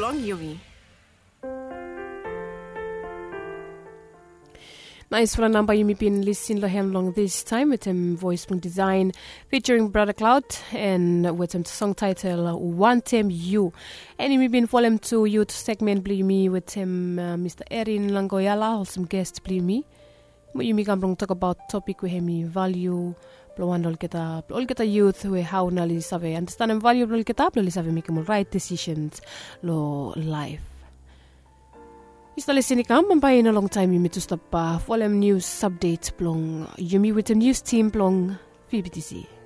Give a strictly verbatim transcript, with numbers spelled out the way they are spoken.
blong Yumi. Nice for a number you may be listening to him long this time with him voice design featuring Brother Cloud and with him song title One Time You. And you may be follow him to youth segment play me with him uh, Mister Erin Langoyala, wholesome guest play me. You may come talk about topic with him value Plan all kita all kita youth we how nali save understand and value all kita lo save make more right decisions lo life. Ista listening kam mampay na long time yumi to stop pa follow news updates plong yumi with the news team plong P B T C.